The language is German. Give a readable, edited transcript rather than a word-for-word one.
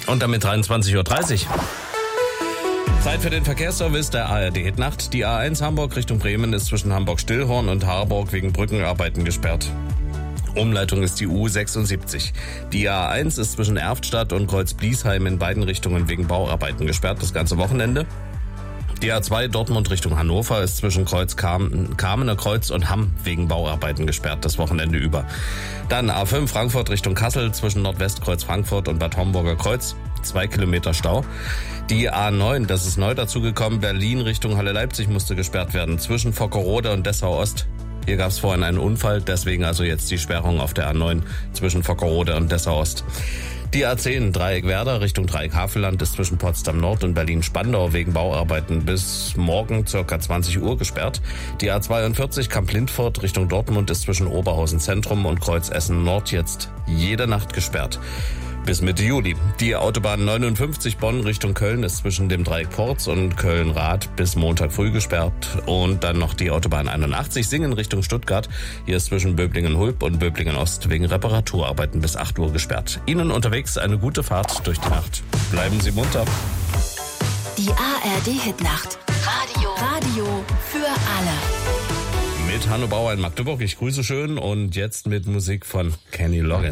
Und damit 23:30 Uhr. Zeit für den Verkehrsservice der ARD-Hitnacht. Die A1 Hamburg Richtung Bremen ist zwischen Hamburg-Stillhorn und Harburg wegen Brückenarbeiten gesperrt. Umleitung ist die U76. Die A1 ist zwischen Erftstadt und Kreuz-Bliesheim in beiden Richtungen wegen Bauarbeiten gesperrt, das ganze Wochenende. Die A2 Dortmund Richtung Hannover ist zwischen Kamener Kreuz und Hamm wegen Bauarbeiten gesperrt, das Wochenende über. Dann A5 Frankfurt Richtung Kassel zwischen Nordwestkreuz Frankfurt und Bad Homburger Kreuz, 2 Kilometer Stau. Die A9, das ist neu dazugekommen, Berlin Richtung Halle Leipzig musste gesperrt werden, zwischen Vockerode und Dessau Ost. Hier gab es vorhin einen Unfall, deswegen also jetzt die Sperrung auf der A9 zwischen Vockerode und Dessau Ost. Die A10 Dreieck Werder Richtung Dreieck Havelland ist zwischen Potsdam Nord und Berlin Spandau wegen Bauarbeiten bis morgen ca. 20 Uhr gesperrt. Die A42 Kamp Lindfort Richtung Dortmund ist zwischen Oberhausen Zentrum und Kreuz Essen Nord jetzt jede Nacht gesperrt. Bis Mitte Juli. Die Autobahn 59 Bonn Richtung Köln ist zwischen dem Dreieck Porz und Köln-Rath bis Montag früh gesperrt. Und dann noch die Autobahn 81 Singen Richtung Stuttgart. Hier ist zwischen Böblingen-Hulp und Böblingen-Ost wegen Reparaturarbeiten bis 8 Uhr gesperrt. Ihnen unterwegs eine gute Fahrt durch die Nacht. Bleiben Sie munter. Die ARD-Hitnacht. Radio für alle. Mit Hanno Bauer in Magdeburg. Ich grüße schön und jetzt mit Musik von Kenny Loggins.